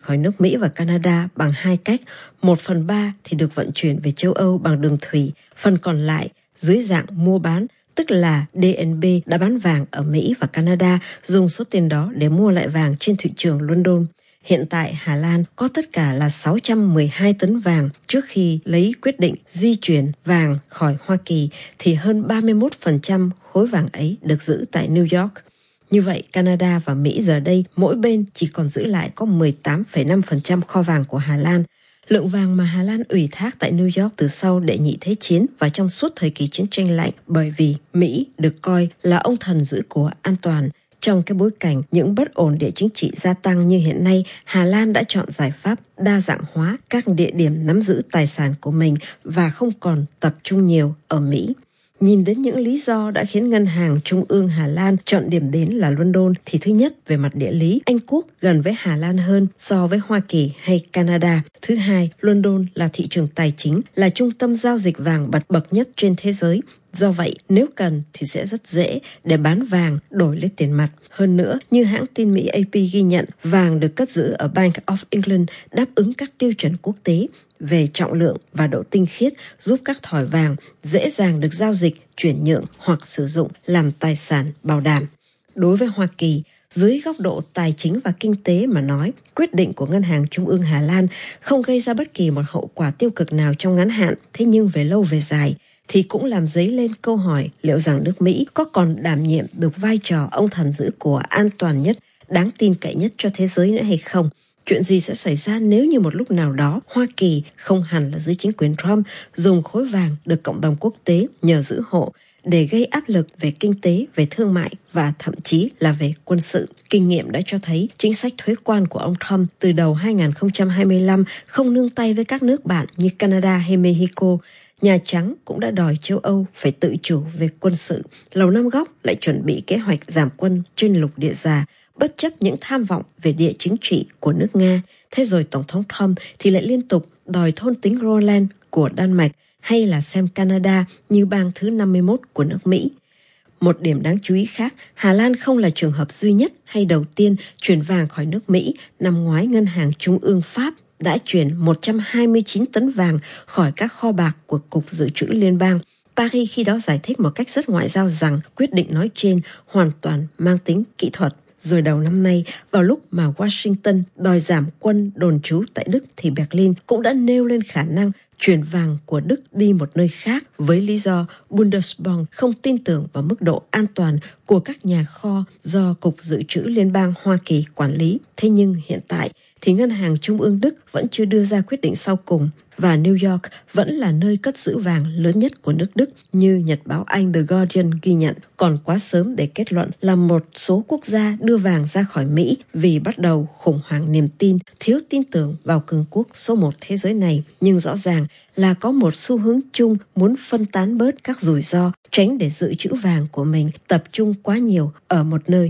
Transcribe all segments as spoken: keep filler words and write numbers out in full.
khỏi nước Mỹ và Canada bằng hai cách. Một phần ba thì được vận chuyển về châu Âu bằng đường thủy, phần còn lại dưới dạng mua bán, tức là đê en bê đã bán vàng ở Mỹ và Canada, dùng số tiền đó để mua lại vàng trên thị trường London. Hiện tại, Hà Lan có tất cả là sáu trăm mười hai tấn vàng. Trước khi lấy quyết định di chuyển vàng khỏi Hoa Kỳ, thì hơn ba mươi mốt phần trăm khối vàng ấy được giữ tại New York. Như vậy, Canada và Mỹ giờ đây, mỗi bên chỉ còn giữ lại có mười tám phẩy năm phần trăm kho vàng của Hà Lan. Lượng vàng mà Hà Lan ủy thác tại New York từ sau Đệ nhị Thế chiến và trong suốt thời kỳ chiến tranh lạnh, bởi vì Mỹ được coi là ông thần giữ của an toàn. Trong cái bối cảnh những bất ổn địa chính trị gia tăng như hiện nay, Hà Lan đã chọn giải pháp đa dạng hóa các địa điểm nắm giữ tài sản của mình và không còn tập trung nhiều ở Mỹ. Nhìn đến những lý do đã khiến Ngân hàng Trung ương Hà Lan chọn điểm đến là London thì thứ nhất, về mặt địa lý, Anh Quốc gần với Hà Lan hơn so với Hoa Kỳ hay Canada. Thứ hai, London là thị trường tài chính, là trung tâm giao dịch vàng bật bậc nhất trên thế giới. Do vậy, nếu cần thì sẽ rất dễ để bán vàng đổi lấy tiền mặt. Hơn nữa, như hãng tin Mỹ a pê ghi nhận, vàng được cất giữ ở Bank of England đáp ứng các tiêu chuẩn quốc tế về trọng lượng và độ tinh khiết, giúp các thỏi vàng dễ dàng được giao dịch, chuyển nhượng hoặc sử dụng làm tài sản bảo đảm. Đối với Hoa Kỳ, dưới góc độ tài chính và kinh tế mà nói, quyết định của Ngân hàng Trung ương Hà Lan không gây ra bất kỳ một hậu quả tiêu cực nào trong ngắn hạn, thế nhưng về lâu về dài thì cũng làm dấy lên câu hỏi liệu rằng nước Mỹ có còn đảm nhiệm được vai trò ông thần giữ của an toàn nhất, đáng tin cậy nhất cho thế giới nữa hay không. Chuyện gì sẽ xảy ra nếu như một lúc nào đó Hoa Kỳ, không hẳn là dưới chính quyền Trump, dùng khối vàng được cộng đồng quốc tế nhờ giữ hộ để gây áp lực về kinh tế, về thương mại và thậm chí là về quân sự. Kinh nghiệm đã cho thấy chính sách thuế quan của ông Trump từ đầu hai không hai lăm không nương tay với các nước bạn như Canada hay Mexico. Nhà Trắng cũng đã đòi châu Âu phải tự chủ về quân sự. Lầu Năm Góc lại chuẩn bị kế hoạch giảm quân trên lục địa già, bất chấp những tham vọng về địa chính trị của nước Nga. Thế rồi Tổng thống Trump thì lại liên tục đòi thôn tính Groenland của Đan Mạch hay là xem Canada như bang thứ năm mươi mốt của nước Mỹ. Một điểm đáng chú ý khác, Hà Lan không là trường hợp duy nhất hay đầu tiên chuyển vàng khỏi nước Mỹ. Năm ngoái, Ngân hàng Trung ương Pháp đã chuyển một trăm hai mươi chín tấn vàng khỏi các kho bạc của Cục Dự trữ Liên bang. Paris khi đó giải thích một cách rất ngoại giao rằng quyết định nói trên hoàn toàn mang tính kỹ thuật. Rồi đầu năm nay, vào lúc mà Washington đòi giảm quân đồn trú tại Đức thì Berlin cũng đã nêu lên khả năng chuyển vàng của Đức đi một nơi khác với lý do Bundesbank không tin tưởng vào mức độ an toàn của các nhà kho do Cục Dự trữ Liên bang Hoa Kỳ quản lý. Thế nhưng hiện tại thì Ngân hàng Trung ương Đức vẫn chưa đưa ra quyết định sau cùng và New York vẫn là nơi cất giữ vàng lớn nhất của nước Đức như nhật báo Anh The Guardian ghi nhận. Còn quá sớm để kết luận là một số quốc gia đưa vàng ra khỏi Mỹ vì bắt đầu khủng hoảng niềm tin, thiếu tin tưởng vào cường quốc số một thế giới này. Nhưng rõ ràng là có một xu hướng chung muốn phân tán bớt các rủi ro, tránh để dự trữ vàng của mình tập trung quá nhiều ở một nơi.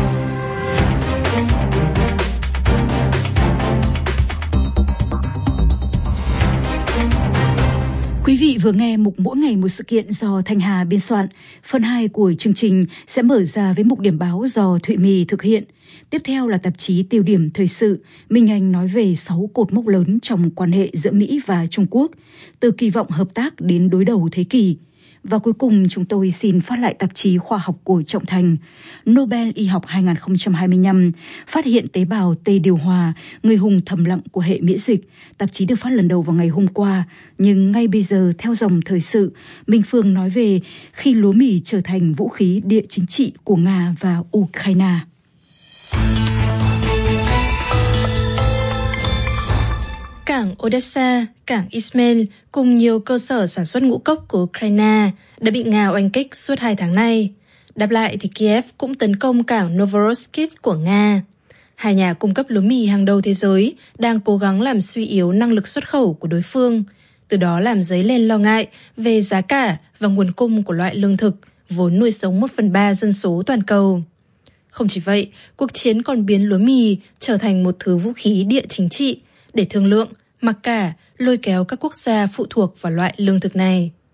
Quý vị vừa nghe mục Mỗi ngày một sự kiện do Thanh Hà biên soạn. Phần hai của chương trình sẽ mở ra với mục điểm báo do Thụy Mì thực hiện. Tiếp theo là tạp chí Tiêu điểm thời sự. Minh Anh nói về sáu cột mốc lớn trong quan hệ giữa Mỹ và Trung Quốc, từ kỳ vọng hợp tác đến đối đầu thế kỷ. Và cuối cùng chúng tôi xin phát lại tạp chí khoa học của Trọng Thành. Nobel y học hai không hai lăm phát hiện tế bào T điều hòa, người hùng thầm lặng của hệ miễn dịch. Tạp chí được phát lần đầu vào ngày hôm qua, nhưng ngay bây giờ theo dòng thời sự, Minh Phương nói về khi lúa mì trở thành vũ khí địa chính trị của Nga và Ukraine. Cảng Odessa, cảng Izmail cùng nhiều cơ sở sản xuất ngũ cốc của Ukraine đã bị Nga oanh kích suốt hai tháng nay. Đáp lại thì Kiev cũng tấn công cảng Novorossiysk của Nga. Hai nhà cung cấp lúa mì hàng đầu thế giới đang cố gắng làm suy yếu năng lực xuất khẩu của đối phương, từ đó làm dấy lên lo ngại về giá cả và nguồn cung của loại lương thực vốn nuôi sống một phần ba dân số toàn cầu. Không chỉ vậy, cuộc chiến còn biến lúa mì trở thành một thứ vũ khí địa chính trị để thương lượng, mặc cả, lôi kéo các quốc gia phụ thuộc vào loại lương thực này.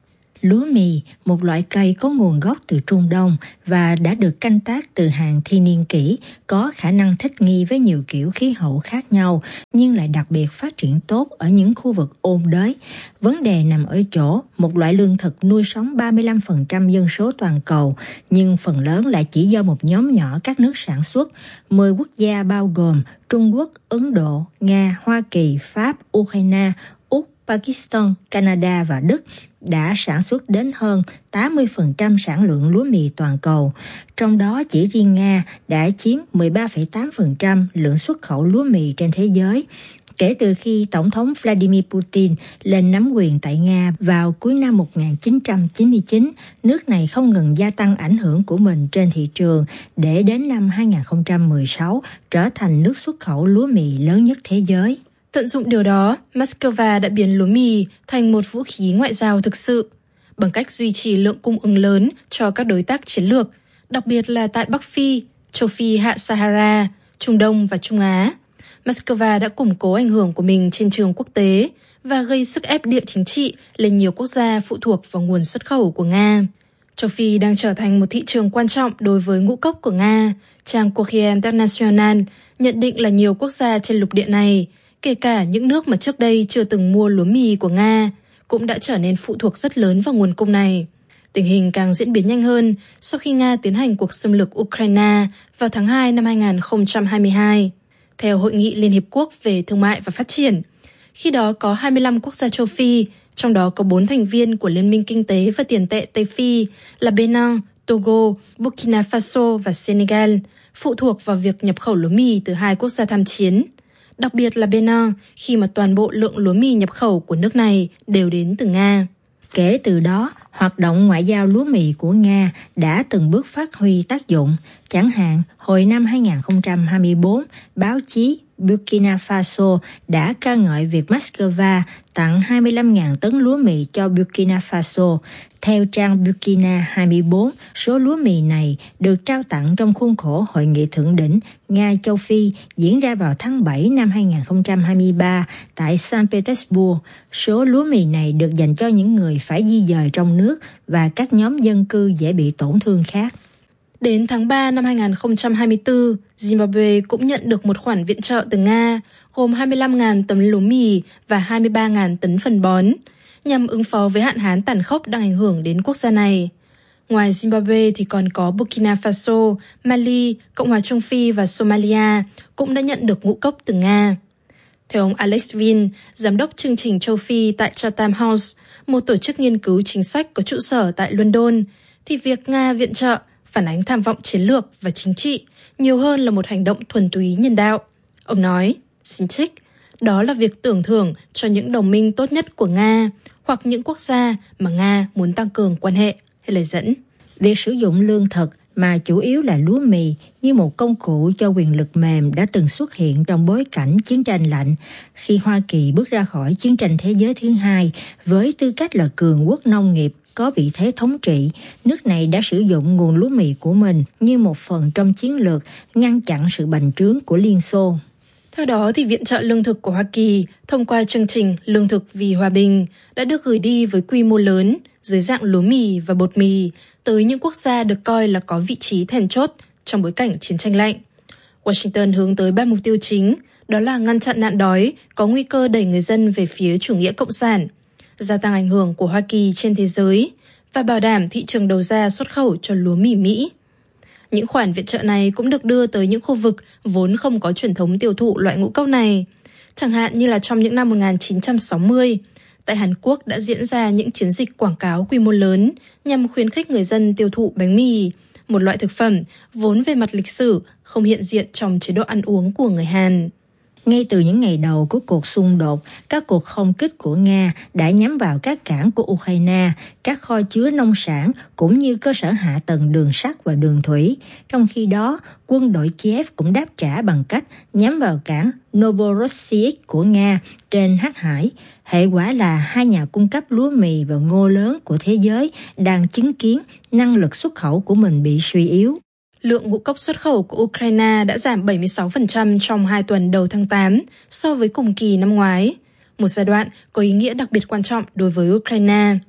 Lúa mì, một loại cây có nguồn gốc từ Trung Đông và đã được canh tác từ hàng thiên niên kỷ, có khả năng thích nghi với nhiều kiểu khí hậu khác nhau, nhưng lại đặc biệt phát triển tốt ở những khu vực ôn đới. Vấn đề nằm ở chỗ, một loại lương thực nuôi sống ba mươi lăm phần trăm dân số toàn cầu, nhưng phần lớn lại chỉ do một nhóm nhỏ các nước sản xuất. mười quốc gia bao gồm Trung Quốc, Ấn Độ, Nga, Hoa Kỳ, Pháp, Ukraine, Úc, Pakistan, Canada và Đức đã sản xuất đến hơn tám mươi phần trăm sản lượng lúa mì toàn cầu. Trong đó chỉ riêng Nga đã chiếm mười ba phẩy tám phần trăm lượng xuất khẩu lúa mì trên thế giới. Kể từ khi Tổng thống Vladimir Putin lên nắm quyền tại Nga vào cuối năm một nghìn chín trăm chín mươi chín, nước này không ngừng gia tăng ảnh hưởng của mình trên thị trường để đến năm hai nghìn không trăm mười sáu trở thành nước xuất khẩu lúa mì lớn nhất thế giới. Tận dụng điều đó, Moscow đã biến lúa mì thành một vũ khí ngoại giao thực sự, bằng cách duy trì lượng cung ứng lớn cho các đối tác chiến lược, đặc biệt là tại Bắc Phi, châu Phi hạ Sahara, Trung Đông và Trung Á. Moscow đã củng cố ảnh hưởng của mình trên trường quốc tế và gây sức ép địa chính trị lên nhiều quốc gia phụ thuộc vào nguồn xuất khẩu của Nga. Châu Phi đang trở thành một thị trường quan trọng đối với ngũ cốc của Nga. Trang Courrier International nhận định là nhiều quốc gia trên lục địa này, kể cả những nước mà trước đây chưa từng mua lúa mì của Nga, cũng đã trở nên phụ thuộc rất lớn vào nguồn cung này. Tình hình càng diễn biến nhanh hơn sau khi Nga tiến hành cuộc xâm lược Ukraine vào tháng hai năm hai nghìn không trăm hai mươi hai. Theo Hội nghị Liên Hiệp Quốc về Thương mại và Phát triển, khi đó có hai mươi lăm quốc gia châu Phi, trong đó có bốn thành viên của Liên minh Kinh tế và Tiền tệ Tây Phi là Benin, Togo, Burkina Faso và Senegal, phụ thuộc vào việc nhập khẩu lúa mì từ hai quốc gia tham chiến. Đặc biệt là Benin, khi mà toàn bộ lượng lúa mì nhập khẩu của nước này đều đến từ Nga. Kể từ đó, hoạt động ngoại giao lúa mì của Nga đã từng bước phát huy tác dụng. Chẳng hạn, hồi năm hai nghìn không trăm hai mươi tư, báo chí Burkina Faso đã ca ngợi việc Moscow tặng hai mươi lăm nghìn tấn lúa mì cho Burkina Faso. Theo trang Burkina hai mươi tư, số lúa mì này được trao tặng trong khuôn khổ Hội nghị thượng đỉnh Nga-Châu Phi diễn ra vào tháng bảy năm hai nghìn không trăm hai mươi ba tại Saint Petersburg. Số lúa mì này được dành cho những người phải di dời trong nước và các nhóm dân cư dễ bị tổn thương khác. Đến tháng ba năm hai nghìn không trăm hai mươi tư, Zimbabwe cũng nhận được một khoản viện trợ từ Nga, gồm hai mươi lăm nghìn tấn lúa mì và hai mươi ba nghìn tấn phân bón, nhằm ứng phó với hạn hán tàn khốc đang ảnh hưởng đến quốc gia này. Ngoài Zimbabwe thì còn có Burkina Faso, Mali, Cộng hòa Trung Phi và Somalia cũng đã nhận được ngũ cốc từ Nga. Theo ông Alex Vin, giám đốc chương trình châu Phi tại Chatham House, một tổ chức nghiên cứu chính sách có trụ sở tại London, thì việc Nga viện trợ phản ánh tham vọng chiến lược và chính trị nhiều hơn là một hành động thuần túy nhân đạo. Ông nói, xin trích, đó là việc tưởng thưởng cho những đồng minh tốt nhất của Nga hoặc những quốc gia mà Nga muốn tăng cường quan hệ, hay lời dẫn. Việc sử dụng lương thực mà chủ yếu là lúa mì như một công cụ cho quyền lực mềm đã từng xuất hiện trong bối cảnh chiến tranh lạnh. Khi Hoa Kỳ bước ra khỏi chiến tranh thế giới thứ hai với tư cách là cường quốc nông nghiệp có vị thế thống trị, nước này đã sử dụng nguồn lúa mì của mình như một phần trong chiến lược ngăn chặn sự bành trướng của Liên Xô. Theo đó, thì viện trợ lương thực của Hoa Kỳ thông qua chương trình Lương thực vì Hòa bình đã được gửi đi với quy mô lớn dưới dạng lúa mì và bột mì tới những quốc gia được coi là có vị trí then chốt trong bối cảnh chiến tranh lạnh. Washington hướng tới ba mục tiêu chính, đó là ngăn chặn nạn đói, có nguy cơ đẩy người dân về phía chủ nghĩa cộng sản, gia tăng ảnh hưởng của Hoa Kỳ trên thế giới và bảo đảm thị trường đầu ra xuất khẩu cho lúa mì Mỹ. Những khoản viện trợ này cũng được đưa tới những khu vực vốn không có truyền thống tiêu thụ loại ngũ cốc này. Chẳng hạn như là trong những năm một nghìn chín trăm sáu mươi, tại Hàn Quốc đã diễn ra những chiến dịch quảng cáo quy mô lớn nhằm khuyến khích người dân tiêu thụ bánh mì, một loại thực phẩm vốn về mặt lịch sử không hiện diện trong chế độ ăn uống của người Hàn. Ngay từ những ngày đầu của cuộc xung đột, các cuộc không kích của Nga đã nhắm vào các cảng của Ukraine, các kho chứa nông sản cũng như cơ sở hạ tầng đường sắt và đường thủy. Trong khi đó, quân đội Kiev cũng đáp trả bằng cách nhắm vào cảng Novorossiysk của Nga trên Hắc Hải. Hệ quả là hai nhà cung cấp lúa mì và ngô lớn của thế giới đang chứng kiến năng lực xuất khẩu của mình bị suy yếu. Lượng ngũ cốc xuất khẩu của Ukraine đã giảm bảy mươi sáu phần trăm trong hai tuần đầu tháng tám so với cùng kỳ năm ngoái, một giai đoạn có ý nghĩa đặc biệt quan trọng đối với Ukraine.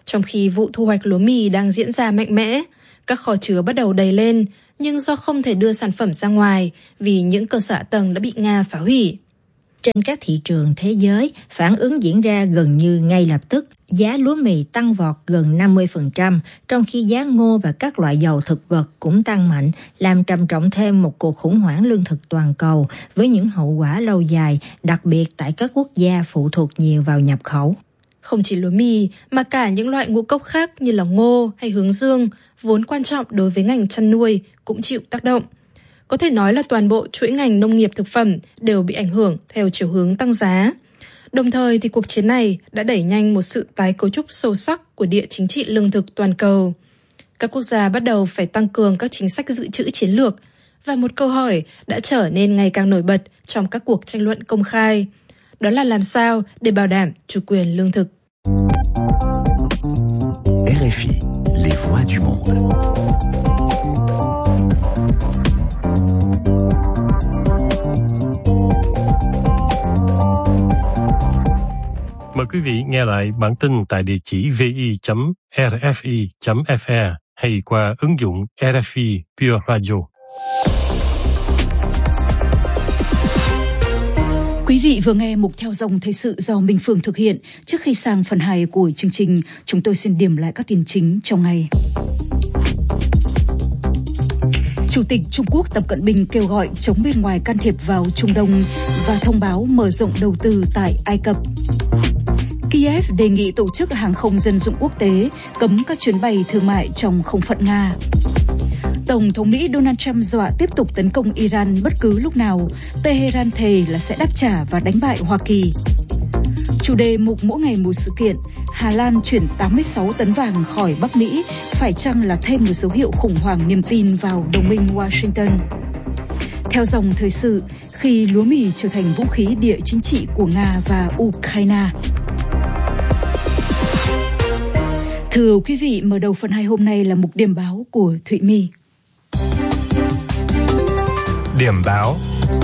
Trong khi vụ thu hoạch lúa mì đang diễn ra mạnh mẽ, các kho chứa bắt đầu đầy lên, nhưng do không thể đưa sản phẩm ra ngoài vì những cơ sở hạ tầng đã bị Nga phá hủy. Trên các thị trường thế giới, phản ứng diễn ra gần như ngay lập tức. Giá lúa mì tăng vọt gần năm mươi phần trăm, trong khi giá ngô và các loại dầu thực vật cũng tăng mạnh, làm trầm trọng thêm một cuộc khủng hoảng lương thực toàn cầu với những hậu quả lâu dài, đặc biệt tại các quốc gia phụ thuộc nhiều vào nhập khẩu. Không chỉ lúa mì, mà cả những loại ngũ cốc khác như là ngô hay hướng dương, vốn quan trọng đối với ngành chăn nuôi, cũng chịu tác động. Có thể nói là toàn bộ chuỗi ngành nông nghiệp thực phẩm đều bị ảnh hưởng theo chiều hướng tăng giá. Đồng thời thì cuộc chiến này đã đẩy nhanh một sự tái cấu trúc sâu sắc của địa chính trị lương thực toàn cầu. Các quốc gia bắt đầu phải tăng cường các chính sách dự trữ chiến lược, và một câu hỏi đã trở nên ngày càng nổi bật trong các cuộc tranh luận công khai. Đó là làm sao để bảo đảm chủ quyền lương thực. rờ ép i, les voix du monde. Mời quý vị nghe lại bản tin tại địa chỉ vi chấm rfi chấm fr hay qua ứng dụng rờ ép i Pure Radio. Quý vị vừa nghe mục theo dòng thời sự do Minh Phương thực hiện. Trước khi sang phần hai của chương trình, chúng tôi xin điểm lại các tin chính trong ngày. Chủ tịch Trung Quốc Tập Cận Bình kêu gọi chống bên ngoài can thiệp vào Trung Đông và thông báo mở rộng đầu tư tại Ai Cập. Kiev đề nghị tổ chức hàng không dân dụng quốc tế cấm các chuyến bay thương mại trong không phận Nga. Tổng thống Mỹ Donald Trump dọa tiếp tục tấn công Iran bất cứ lúc nào. Tehran thề là sẽ đáp trả và đánh bại Hoa Kỳ. Chủ đề mục mỗi ngày một sự kiện, Hà Lan chuyển tám mươi sáu tấn vàng khỏi Bắc Mỹ, phải chăng là thêm một dấu hiệu khủng hoảng niềm tin vào đồng minh Washington. Theo dòng thời sự, khi lúa mì trở thành vũ khí địa chính trị của Nga và Ukraine. Thưa quý vị, mở đầu phần hai hôm nay là mục điểm báo của Thụy My. Điểm báo.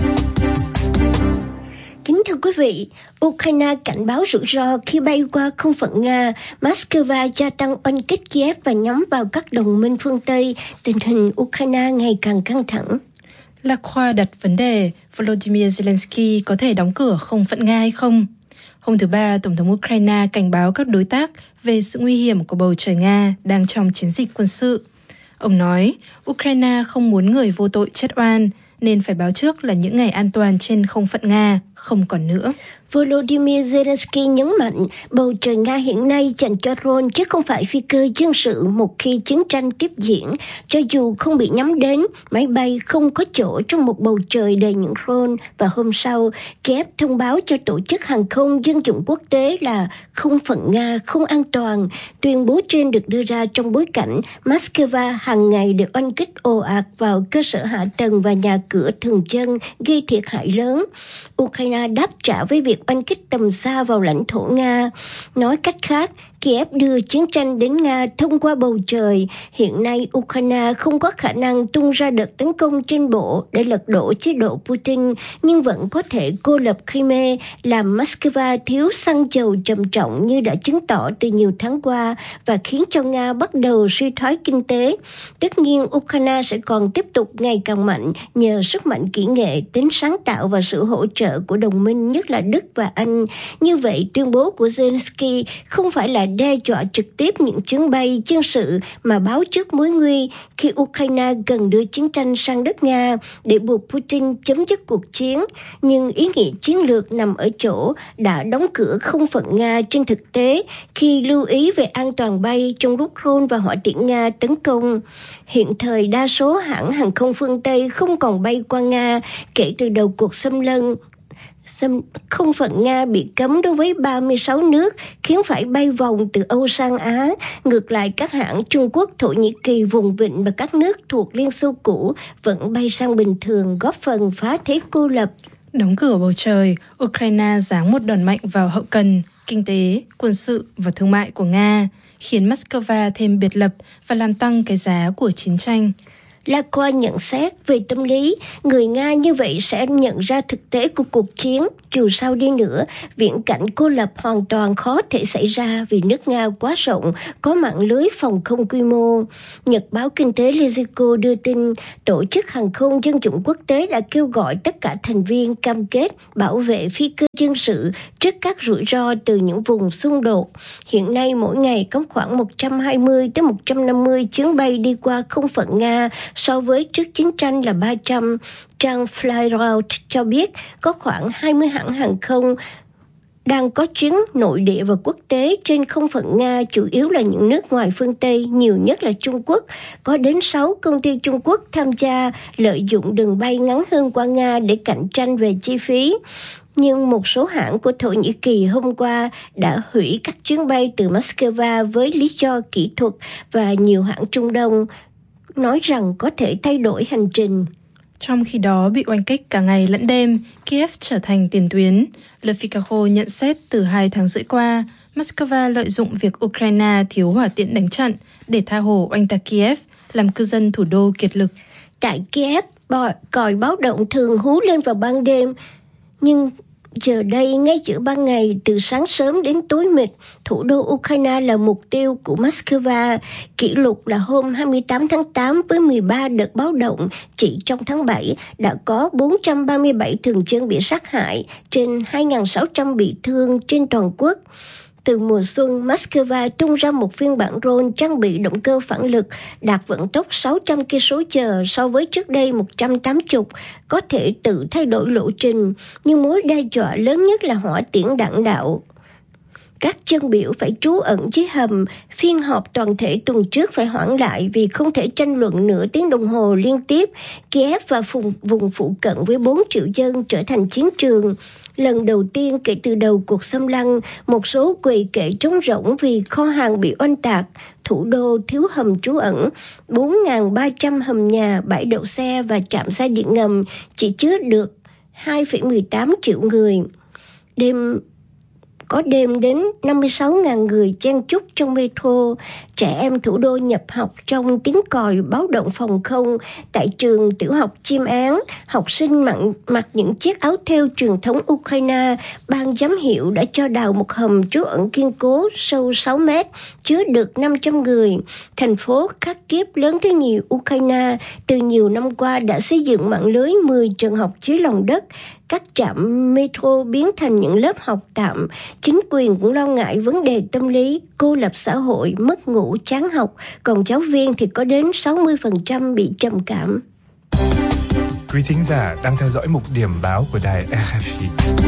Kính thưa quý vị, Ukraine cảnh báo rủi ro khi bay qua không phận Nga, Moscow gia tăng oanh kích Kiev và nhắm vào các đồng minh phương Tây, tình hình Ukraine ngày càng căng thẳng. Lạc Khoa đặt vấn đề Volodymyr Zelensky có thể đóng cửa không phận Nga hay không? Hôm thứ Ba, Tổng thống Ukraine cảnh báo các đối tác về sự nguy hiểm của bầu trời Nga đang trong chiến dịch quân sự. Ông nói, Ukraine không muốn người vô tội chết oan, nên phải báo trước là những ngày an toàn trên không phận Nga không còn nữa. Volodymyr Zelensky nhấn mạnh bầu trời Nga hiện nay dành cho drone chứ không phải phi cơ dân sự một khi chiến tranh tiếp diễn. Cho dù không bị nhắm đến, máy bay không có chỗ trong một bầu trời đầy những drone. Và hôm sau, Kiev thông báo cho Tổ chức Hàng không Dân dụng Quốc tế là không phận Nga không an toàn. Tuyên bố trên được đưa ra trong bối cảnh Moscow hàng ngày được oanh kích ồ ạt vào cơ sở hạ tầng và nhà cửa thường dân, gây thiệt hại lớn. Ukraine đáp trả với việc oanh kích tầm xa vào lãnh thổ Nga. Nói cách khác, Kiev đưa chiến tranh đến Nga thông qua bầu trời. Hiện nay, Ukraine không có khả năng tung ra đợt tấn công trên bộ để lật đổ chế độ Putin, nhưng vẫn có thể cô lập Crimea, làm Moscow thiếu xăng dầu trầm trọng như đã chứng tỏ từ nhiều tháng qua và khiến cho Nga bắt đầu suy thoái kinh tế. Tất nhiên, Ukraine sẽ còn tiếp tục ngày càng mạnh nhờ sức mạnh kỹ nghệ, tính sáng tạo và sự hỗ trợ của đồng minh, nhất là Đức và Anh. Như vậy, tuyên bố của Zelensky không phải là đe dọa trực tiếp những chuyến bay dân sự mà báo trước mối nguy khi Ukraine cần đưa chiến tranh sang đất Nga để buộc Putin chấm dứt cuộc chiến. Nhưng ý nghĩa chiến lược nằm ở chỗ đã đóng cửa không phận Nga trên thực tế khi lưu ý về an toàn bay trong lúc drone và hỏa tiễn Nga tấn công. Hiện thời đa số hãng hàng không phương Tây không còn bay qua Nga kể từ đầu cuộc xâm lấn. Không phận Nga bị cấm đối với ba mươi sáu nước, khiến phải bay vòng từ Âu sang Á. Ngược lại, các hãng Trung Quốc, Thổ Nhĩ Kỳ, vùng vịnh và các nước thuộc Liên Xô cũ vẫn bay sang bình thường, góp phần phá thế cô lập. Đóng cửa bầu trời, Ukraine giáng một đòn mạnh vào hậu cần, kinh tế, quân sự và thương mại của Nga, khiến Moscow thêm biệt lập và làm tăng cái giá của chiến tranh. Lacroix nhận xét về tâm lý, người Nga như vậy sẽ nhận ra thực tế của cuộc chiến. Dù sao đi nữa, viễn cảnh cô lập hoàn toàn khó thể xảy ra vì nước Nga quá rộng, có mạng lưới phòng không quy mô. Nhật báo Kinh tế Lezico đưa tin, Tổ chức Hàng không Dân dụng Quốc tế đã kêu gọi tất cả thành viên cam kết bảo vệ phi cơ dân sự trước các rủi ro từ những vùng xung đột. Hiện nay mỗi ngày có khoảng một trăm hai mươi đến một trăm năm mươi chuyến bay đi qua không phận Nga, so với trước chiến tranh là ba trăm. Trang Flyroute cho biết có khoảng hai mươi hãng hàng không đang có chuyến nội địa và quốc tế trên không phận Nga, chủ yếu là những nước ngoài phương Tây, nhiều nhất là Trung Quốc. Có đến sáu công ty Trung Quốc tham gia lợi dụng đường bay ngắn hơn qua Nga để cạnh tranh về chi phí. Nhưng một số hãng của Thổ Nhĩ Kỳ hôm qua đã hủy các chuyến bay từ Moscow với lý do kỹ thuật, và nhiều hãng Trung Đông nói rằng có thể thay đổi hành trình. Trong khi đó, bị oanh kích cả ngày lẫn đêm, Kiev trở thành tiền tuyến. Le Figaro nhận xét từ hai tháng rưỡi qua, Moscow lợi dụng việc Ukraine thiếu hỏa tiễn đánh trận để tha hồ oanh tạc Kiev, làm cư dân thủ đô kiệt lực. Tại Kiev, còi báo động thường hú lên vào ban đêm, nhưng giờ đây, ngay giữa ban ngày, từ sáng sớm đến tối mịt, thủ đô Ukraine là mục tiêu của Moscow. Kỷ lục là hôm hai mươi tám tháng tám với mười ba đợt báo động. Chỉ trong tháng bảy đã có bốn trăm ba mươi bảy thường dân bị sát hại, trên hai nghìn sáu trăm bị thương trên toàn quốc. Từ mùa xuân, Moscow tung ra một phiên bản drone trang bị động cơ phản lực đạt vận tốc sáu trăm ki lô mét trên giờ so với trước đây một trăm tám mươi, có thể tự thay đổi lộ trình, nhưng mối đe dọa lớn nhất là hỏa tiễn đạn đạo. Các dân biểu phải trú ẩn dưới hầm, phiên họp toàn thể tuần trước phải hoãn lại vì không thể tranh luận nửa tiếng đồng hồ liên tiếp. Kiev và vùng, vùng phụ cận với bốn triệu dân trở thành chiến trường. Lần đầu tiên kể từ đầu cuộc xâm lăng, một số quầy kệ trống rỗng vì kho hàng bị oanh tạc. Thủ đô thiếu hầm trú ẩn, bốn nghìn ba trăm hầm nhà, bãi đậu xe và trạm xe điện ngầm chỉ chứa được hai phẩy mười tám triệu người. Đêm Có đêm đến năm mươi sáu nghìn người chen chúc trong metro. Trẻ em thủ đô nhập học trong tiếng còi báo động phòng không. Tại trường tiểu học Chim Án, học sinh mặc, mặc những chiếc áo thêu truyền thống Ukraine. Ban giám hiệu đã cho đào một hầm trú ẩn kiên cố sâu sáu mét, chứa được năm trăm người. Thành phố Kharkiv lớn thứ nhì Ukraine từ nhiều năm qua đã xây dựng mạng lưới mười trường học dưới lòng đất. Các trạm metro biến thành những lớp học tạm. Chính quyền cũng lo ngại vấn đề tâm lý, cô lập xã hội, mất ngủ, chán học. Còn giáo viên thì có đến sáu mươi phần trăm bị trầm cảm. Quý thính giả đang theo dõi mục điểm báo của đài rờ ép i.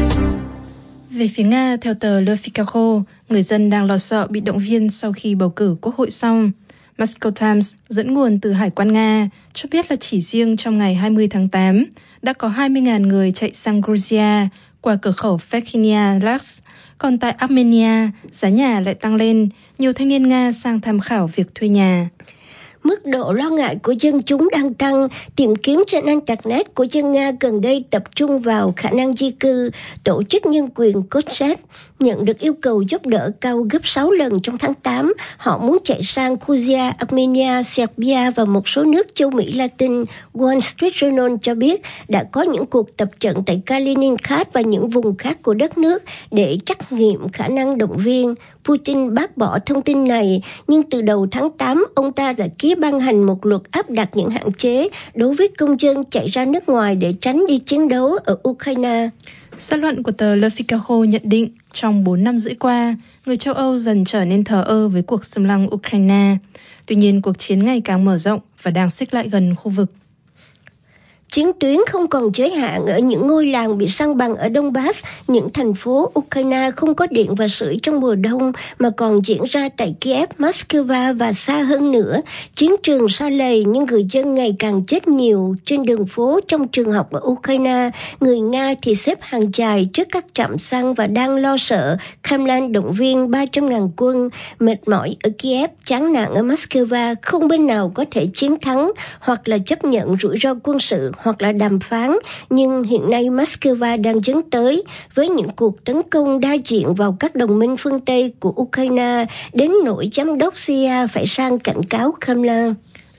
Về phía Nga, theo tờ Le Figaro, người dân đang lo sợ bị động viên sau khi bầu cử quốc hội xong. Moscow Times dẫn nguồn từ Hải quan Nga cho biết là chỉ riêng trong ngày hai mươi tháng tám, đã có hai mươi nghìn người chạy sang Georgia qua cửa khẩu Fekinia-Laks. Còn tại Armenia, giá nhà lại tăng lên, nhiều thanh niên Nga sang tham khảo việc thuê nhà. Mức độ lo ngại của dân chúng đang tăng. Tìm kiếm trên Internet của dân Nga gần đây tập trung vào khả năng di cư. Tổ chức nhân quyền Kotset nhận được yêu cầu giúp đỡ cao gấp sáu lần trong tháng tám. Họ muốn chạy sang Georgia, Armenia, Serbia và một số nước châu Mỹ Latin. Wall Street Journal cho biết đã có những cuộc tập trận tại Kaliningrad và những vùng khác của đất nước để trắc nghiệm khả năng động viên. Putin bác bỏ thông tin này, nhưng từ đầu tháng tám, ông ta đã ký ban hành một luật áp đặt những hạn chế đối với công dân chạy ra nước ngoài để tránh đi chiến đấu ở Ukraine. Xã luận của tờ Le Figaro nhận định, trong bốn năm rưỡi qua, người châu Âu dần trở nên thờ ơ với cuộc xâm lăng Ukraine. Tuy nhiên, cuộc chiến ngày càng mở rộng và đang xích lại gần khu vực. Chiến tuyến không còn giới hạn ở những ngôi làng bị san bằng ở Donbass, những thành phố Ukraine không có điện và sưởi trong mùa đông, mà còn diễn ra tại Kiev, Moscow và xa hơn nữa. Chiến trường sa lầy, nhưng người dân ngày càng chết nhiều trên đường phố, trong trường học ở Ukraine. Người Nga thì xếp hàng dài trước các trạm xăng và đang lo sợ Kremlin động viên ba trăm nghìn quân. Mệt mỏi ở Kiev, chán nản ở Moscow, không bên nào có thể chiến thắng, hoặc là chấp nhận rủi ro quân sự, hoặc là đàm phán, nhưng hiện nay Moscow đang dấn tới với những cuộc tấn công đa diện vào các đồng minh phương Tây của Ukraine, đến nỗi giám đốc xê i a phải sang cảnh cáo Kremlin.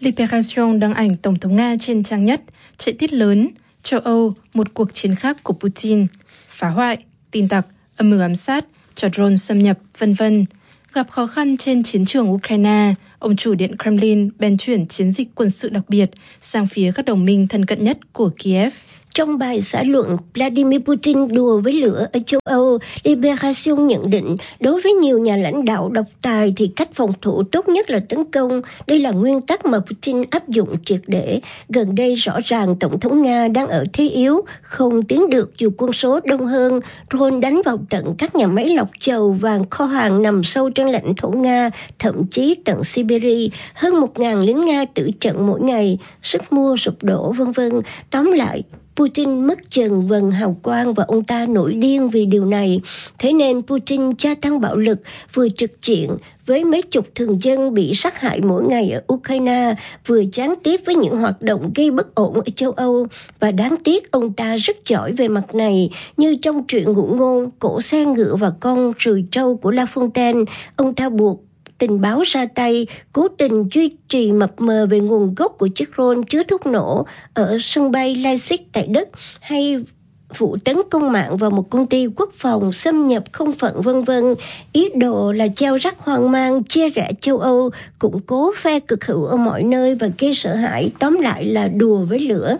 Libération đăng ảnh Tổng thống Nga trên trang nhất, chạy tiết lớn, châu Âu, một cuộc chiến khác của Putin, phá hoại, tin tặc, âm mưu ám sát, cho drone xâm nhập, vân vân. Gặp khó khăn trên chiến trường Ukraine, ông chủ Điện Kremlin bèn chuyển chiến dịch quân sự đặc biệt sang phía các đồng minh thân cận nhất của Kiev. Trong bài xã luận Vladimir Putin đùa với lửa ở châu Âu, Libération nhận định đối với nhiều nhà lãnh đạo độc tài thì cách phòng thủ tốt nhất là tấn công. Đây là nguyên tắc mà Putin áp dụng triệt để. Gần đây rõ ràng Tổng thống Nga đang ở thế yếu, không tiến được dù quân số đông hơn. Drone đánh vào tận các nhà máy lọc dầu và kho hàng nằm sâu trong lãnh thổ Nga, thậm chí tận Siberia. Hơn một ngàn lính Nga tử trận mỗi ngày, sức mua sụp đổ, vân vân. Tóm lại, Putin mất dần vầng hào quang và ông ta nổi điên vì điều này. Thế nên Putin gia tăng bạo lực, vừa trực diện với mấy chục thường dân bị sát hại mỗi ngày ở Ukraine, vừa gián tiếp với những hoạt động gây bất ổn ở châu Âu. Và đáng tiếc ông ta rất giỏi về mặt này, như trong truyện ngụ ngôn Cổ xe ngựa và con rùi trâu của La Fontaine. Ông ta buộc tình báo ra tay, cố tình duy trì mập mờ về nguồn gốc của chiếc drone chứa thuốc nổ ở sân bay Leipzig tại Đức, hay vụ tấn công mạng vào một công ty quốc phòng, xâm nhập không phận, vân vân. Ý đồ là gieo rắc hoang mang, chia rẽ châu Âu, củng cố phe cực hữu ở mọi nơi và gây sợ hãi. Tóm lại là đùa với lửa.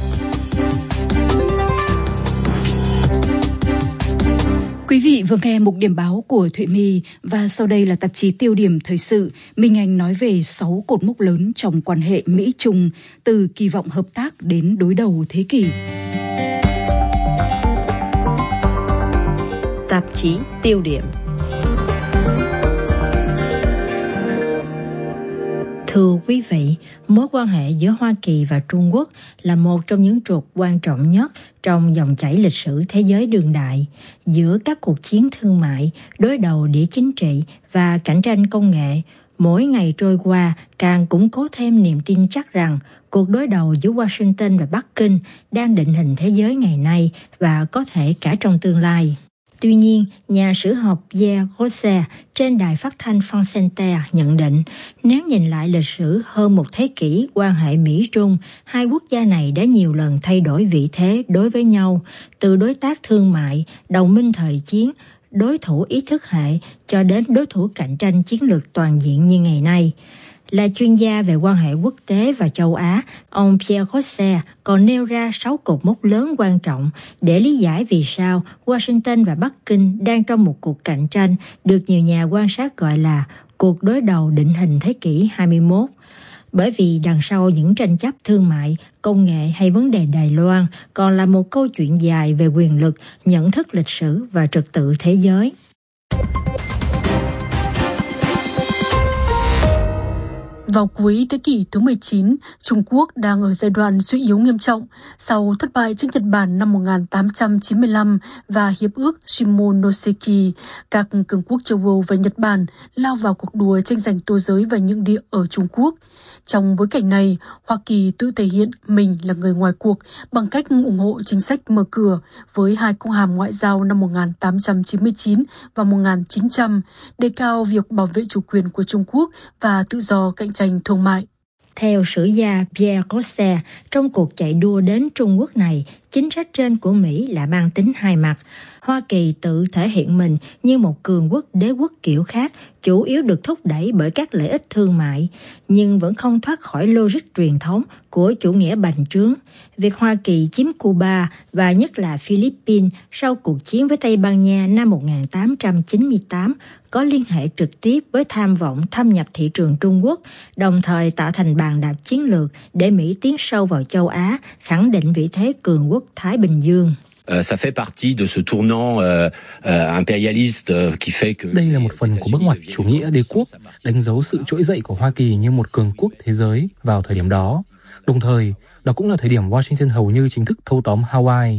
Quý vị vừa nghe mục điểm báo của Thụy My và sau đây là tạp chí Tiêu điểm thời sự. Minh Anh nói về sáu cột mốc lớn trong quan hệ Mỹ-Trung, từ kỳ vọng hợp tác đến đối đầu thế kỷ. Tạp chí Tiêu điểm. Thưa quý vị, mối quan hệ giữa Hoa Kỳ và Trung Quốc là một trong những trục quan trọng nhất trong dòng chảy lịch sử thế giới đương đại. Giữa các cuộc chiến thương mại, đối đầu địa chính trị và cạnh tranh công nghệ, mỗi ngày trôi qua càng củng cố thêm niềm tin chắc rằng cuộc đối đầu giữa Washington và Bắc Kinh đang định hình thế giới ngày nay và có thể cả trong tương lai. Tuy nhiên, nhà sử học Pierre Rosset trên đài phát thanh France Inter nhận định, nếu nhìn lại lịch sử hơn một thế kỷ quan hệ Mỹ-Trung, hai quốc gia này đã nhiều lần thay đổi vị thế đối với nhau, từ đối tác thương mại, đồng minh thời chiến, đối thủ ý thức hệ cho đến đối thủ cạnh tranh chiến lược toàn diện như ngày nay. Là chuyên gia về quan hệ quốc tế và châu Á, ông Pierre Rosset còn nêu ra sáu cột mốc lớn quan trọng để lý giải vì sao Washington và Bắc Kinh đang trong một cuộc cạnh tranh được nhiều nhà quan sát gọi là cuộc đối đầu định hình thế kỷ hai mươi mốt. Bởi vì đằng sau những tranh chấp thương mại, công nghệ hay vấn đề Đài Loan còn là một câu chuyện dài về quyền lực, nhận thức lịch sử và trật tự thế giới. Vào cuối thế kỷ thứ mười chín, Trung Quốc đang ở giai đoạn suy yếu nghiêm trọng sau thất bại trước Nhật Bản năm một nghìn tám trăm chín mươi lăm và Hiệp ước Shimonoseki. Các cường quốc châu Âu và Nhật Bản lao vào cuộc đua tranh giành tô giới và những địa ở Trung Quốc. Trong bối cảnh này, Hoa Kỳ tự thể hiện mình là người ngoài cuộc bằng cách ủng hộ chính sách mở cửa với hai công hàm ngoại giao năm một nghìn tám trăm chín mươi chín và một nghìn chín trăm, đề cao việc bảo vệ chủ quyền của Trung Quốc và tự do cạnh tranh thương mại. Theo sử gia Pierre Rosset, trong cuộc chạy đua đến Trung Quốc này, chính sách trên của Mỹ là mang tính hai mặt. Hoa Kỳ tự thể hiện mình như một cường quốc đế quốc kiểu khác, chủ yếu được thúc đẩy bởi các lợi ích thương mại, nhưng vẫn không thoát khỏi logic truyền thống của chủ nghĩa bành trướng. Việc Hoa Kỳ chiếm Cuba và nhất là Philippines sau cuộc chiến với Tây Ban Nha năm một nghìn tám trăm chín mươi tám có liên hệ trực tiếp với tham vọng thâm nhập thị trường Trung Quốc, đồng thời tạo thành bàn đạp chiến lược để Mỹ tiến sâu vào châu Á, khẳng định vị thế cường quốc Thái Bình Dương. Uh, ça fait partie de ce tournant uh, uh, impérialiste uh, qui fait que... Đây là một phần của bước ngoặt chủ nghĩa đế quốc, đánh dấu sự trỗi dậy của Hoa Kỳ như một cường quốc thế giới vào thời điểm đó. Đồng thời, đó cũng là thời điểm Washington hầu như chính thức thâu tóm Hawaii.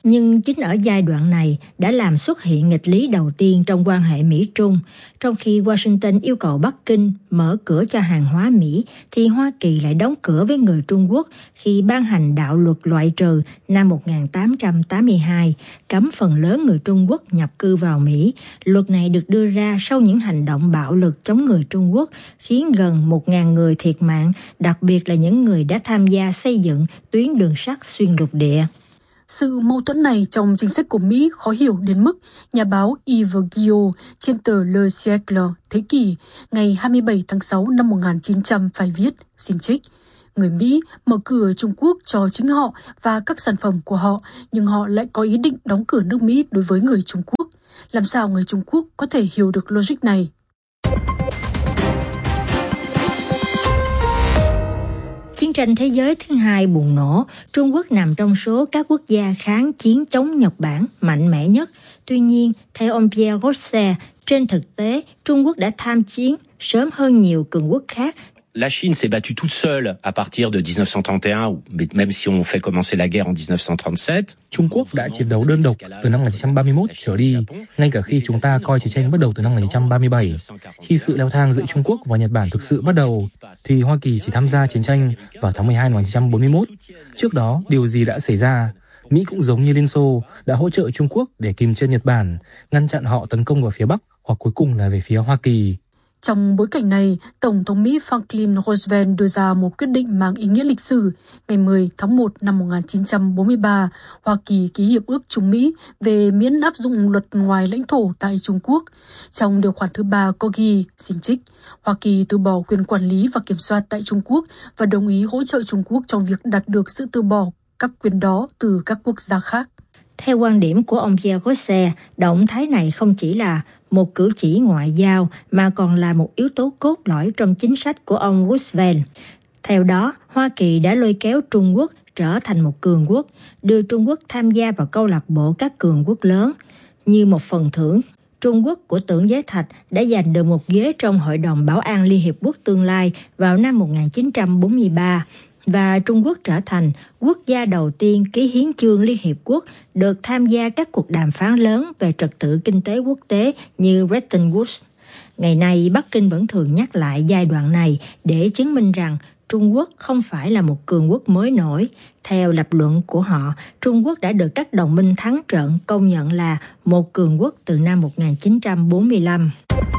Nhưng chính ở giai đoạn này đã làm xuất hiện nghịch lý đầu tiên trong quan hệ Mỹ-Trung. Trong khi Washington yêu cầu Bắc Kinh mở cửa cho hàng hóa Mỹ, thì Hoa Kỳ lại đóng cửa với người Trung Quốc khi ban hành đạo luật loại trừ năm một nghìn tám trăm tám mươi hai, cấm phần lớn người Trung Quốc nhập cư vào Mỹ. Luật này được đưa ra sau những hành động bạo lực chống người Trung Quốc, khiến gần một nghìn người thiệt mạng, đặc biệt là những người đã tham gia xây dựng tuyến đường sắt xuyên lục địa. Sự mâu thuẫn này trong chính sách của Mỹ khó hiểu đến mức nhà báo Yves Guillot trên tờ Le Siècle Thế kỷ ngày hai mươi bảy tháng sáu năm một nghìn chín trăm phải viết, xin trích: người Mỹ mở cửa Trung Quốc cho chính họ và các sản phẩm của họ, nhưng họ lại có ý định đóng cửa nước Mỹ đối với người Trung Quốc. Làm sao người Trung Quốc có thể hiểu được logic này? Chiến tranh thế giới thứ hai bùng nổ, Trung Quốc nằm trong số các quốc gia kháng chiến chống Nhật Bản mạnh mẽ nhất. Tuy nhiên, theo ông Pierre Rosset, trên thực tế, Trung Quốc đã tham chiến sớm hơn nhiều cường quốc khác. La Chine s'est battue toute seule à partir de dix-neuf cent trente et un, même si on fait commencer la guerre en dix-neuf cent trente-sept. Trung Quốc đã chiến đấu đơn độc từ năm một nghìn chín trăm ba mươi mốt trở đi, ngay cả khi chúng ta coi chiến tranh bắt đầu từ năm một nghìn chín trăm ba mươi bảy. Khi sự leo thang giữa Trung Quốc và Nhật Bản thực sự bắt đầu, thì Hoa Kỳ chỉ tham gia chiến tranh vào tháng mười hai năm một nghìn chín trăm bốn mươi mốt. Trước đó, điều gì đã xảy ra? Mỹ cũng giống như Liên Xô, đã hỗ trợ Trung Quốc để kìm chân Nhật Bản, ngăn chặn họ tấn công vào phía Bắc hoặc cuối cùng là về phía Hoa Kỳ. Trong bối cảnh này, Tổng thống Mỹ Franklin Roosevelt đưa ra một quyết định mang ý nghĩa lịch sử. Ngày mười tháng một năm một nghìn chín trăm bốn mươi ba, Hoa Kỳ ký hiệp ước Trung Mỹ về miễn áp dụng luật ngoài lãnh thổ tại Trung Quốc. Trong điều khoản thứ ba có ghi, xin trích: Hoa Kỳ từ bỏ quyền quản lý và kiểm soát tại Trung Quốc và đồng ý hỗ trợ Trung Quốc trong việc đạt được sự từ bỏ các quyền đó từ các quốc gia khác. Theo quan điểm của ông Pierre Rosset, động thái này không chỉ là một cử chỉ ngoại giao mà còn là một yếu tố cốt lõi trong chính sách của ông Roosevelt. Theo đó, Hoa Kỳ đã lôi kéo Trung Quốc trở thành một cường quốc, đưa Trung Quốc tham gia vào câu lạc bộ các cường quốc lớn. Như một phần thưởng, Trung Quốc của Tưởng Giới Thạch đã giành được một ghế trong Hội đồng Bảo an Liên Hiệp Quốc tương lai vào năm một nghìn chín trăm bốn mươi ba, và Trung Quốc trở thành quốc gia đầu tiên ký hiến chương Liên Hiệp Quốc được tham gia các cuộc đàm phán lớn về trật tự kinh tế quốc tế như Bretton Woods. Ngày nay, Bắc Kinh vẫn thường nhắc lại giai đoạn này để chứng minh rằng Trung Quốc không phải là một cường quốc mới nổi. Theo lập luận của họ, Trung Quốc đã được các đồng minh thắng trận công nhận là một cường quốc từ năm một nghìn chín trăm bốn mươi lăm.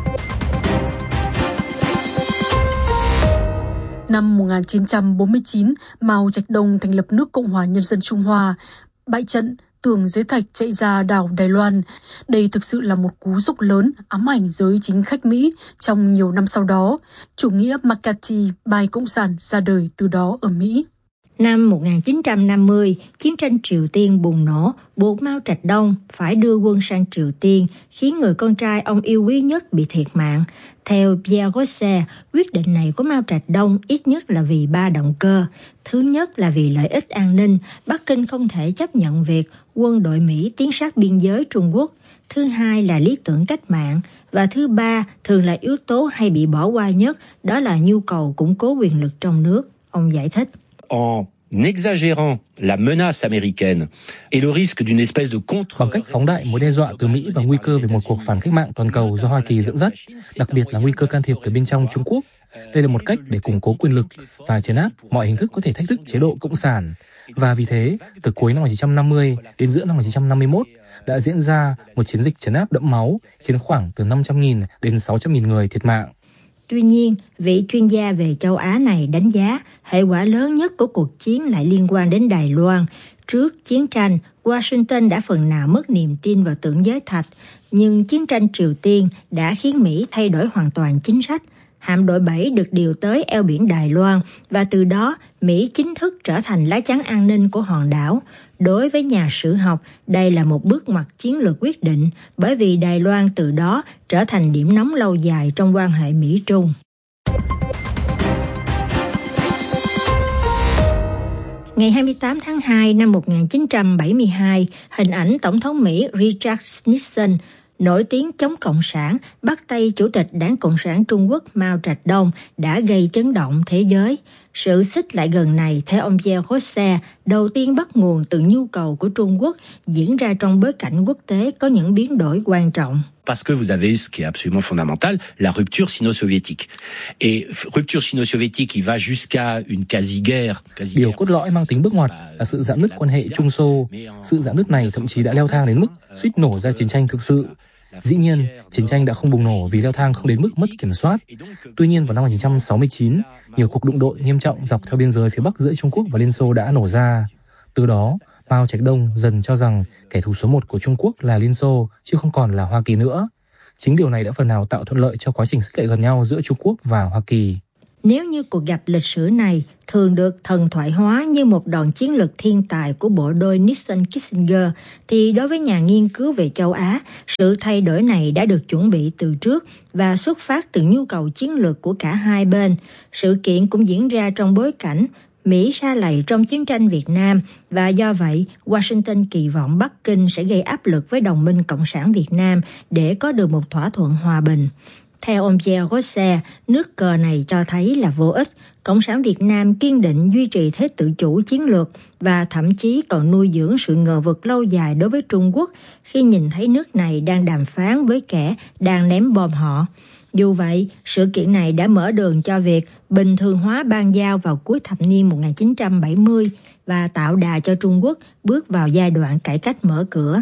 Năm một nghìn chín trăm bốn mươi chín, Mao Trạch Đông thành lập nước Cộng hòa Nhân dân Trung Hoa. Bại trận, Tưởng Giới Thạch chạy ra đảo Đài Loan. Đây thực sự là một cú sốc lớn ám ảnh giới chính khách Mỹ trong nhiều năm sau đó. Chủ nghĩa McCarthy, bài Cộng sản ra đời từ đó ở Mỹ. Năm một nghìn chín trăm năm mươi, chiến tranh Triều Tiên bùng nổ, buộc Mao Trạch Đông phải đưa quân sang Triều Tiên, khiến người con trai ông yêu quý nhất bị thiệt mạng. Theo Pierre Rosset, quyết định này của Mao Trạch Đông ít nhất là vì ba động cơ. Thứ nhất là vì lợi ích an ninh, Bắc Kinh không thể chấp nhận việc quân đội Mỹ tiến sát biên giới Trung Quốc. Thứ hai là lý tưởng cách mạng. Và thứ ba, thường là yếu tố hay bị bỏ qua nhất, đó là nhu cầu củng cố quyền lực trong nước. Ông giải thích. En exagérant la menace américaine et le risque d'une espèce de contre bằng cách phóng đại mối đe dọa từ Mỹ và nguy cơ về một cuộc phản cách mạng toàn cầu do Hoa Kỳ dẫn dắt, đặc biệt là nguy cơ can thiệp từ bên trong Trung Quốc. Đây là một cách để củng cố quyền lực và trấn áp mọi hình thức có thể thách thức chế độ cộng sản. Và vì thế, từ cuối năm một nghìn chín trăm năm mươi đến giữa năm một nghìn chín trăm năm mươi mốt đã diễn ra một chiến dịch trấn áp đẫm máu, khiến khoảng từ năm trăm nghìn đến sáu trăm nghìn người thiệt mạng. Tuy nhiên, vị chuyên gia về châu Á này đánh giá hệ quả lớn nhất của cuộc chiến lại liên quan đến Đài Loan. Trước chiến tranh, Washington đã phần nào mất niềm tin vào Tưởng Giới Thạch, nhưng chiến tranh Triều Tiên đã khiến Mỹ thay đổi hoàn toàn chính sách. Hạm đội bảy được điều tới eo biển Đài Loan và từ đó Mỹ chính thức trở thành lá chắn an ninh của hòn đảo. Đối với nhà sử học, đây là một bước ngoặt chiến lược quyết định bởi vì Đài Loan từ đó trở thành điểm nóng lâu dài trong quan hệ Mỹ-Trung. Ngày hai mươi tám tháng hai năm một nghìn chín trăm bảy mươi hai, hình ảnh Tổng thống Mỹ Richard Nixon nổi tiếng chống Cộng sản, bắt tay Chủ tịch Đảng Cộng sản Trung Quốc Mao Trạch Đông đã gây chấn động thế giới. Sự xích lại gần này, theo ông Pierre Rosset, đầu tiên bắt nguồn từ nhu cầu của Trung Quốc diễn ra trong bối cảnh quốc tế có những biến đổi quan trọng. Parce que vous avez ce qui est absolument fondamental, la rupture sino-soviétique. Et rupture sino-soviétique qui va jusqu'à une quasi-guerre. Điều cốt lõi mang tính bước ngoặt là sự rạn nứt quan hệ Trung Xô. Sự rạn nứt này thậm chí đã leo thang đến mức suýt nổ ra chiến tranh thực sự. Dĩ nhiên, chiến tranh đã không bùng nổ vì leo thang không đến mức mất kiểm soát. Tuy nhiên, vào năm một nghìn chín trăm sáu mươi chín, nhiều cuộc đụng độ nghiêm trọng dọc theo biên giới phía Bắc giữa Trung Quốc và Liên Xô đã nổ ra. Từ đó, Mao Trạch Đông dần cho rằng kẻ thù số một của Trung Quốc là Liên Xô, chứ không còn là Hoa Kỳ nữa. Chính điều này đã phần nào tạo thuận lợi cho quá trình xích lại gần nhau giữa Trung Quốc và Hoa Kỳ. Nếu như cuộc gặp lịch sử này thường được thần thoại hóa như một đòn chiến lược thiên tài của bộ đôi Nixon-Kissinger, thì đối với nhà nghiên cứu về châu Á, sự thay đổi này đã được chuẩn bị từ trước và xuất phát từ nhu cầu chiến lược của cả hai bên. Sự kiện cũng diễn ra trong bối cảnh Mỹ sa lầy trong chiến tranh Việt Nam, và do vậy, Washington kỳ vọng Bắc Kinh sẽ gây áp lực với đồng minh Cộng sản Việt Nam để có được một thỏa thuận hòa bình. Theo ông Pierre Rosset, nước cờ này cho thấy là vô ích. Cộng sản Việt Nam kiên định duy trì thế tự chủ chiến lược và thậm chí còn nuôi dưỡng sự ngờ vực lâu dài đối với Trung Quốc khi nhìn thấy nước này đang đàm phán với kẻ đang ném bom họ. Dù vậy, sự kiện này đã mở đường cho việc bình thường hóa ban giao vào cuối thập niên một nghìn chín trăm bảy mươi và tạo đà cho Trung Quốc bước vào giai đoạn cải cách mở cửa.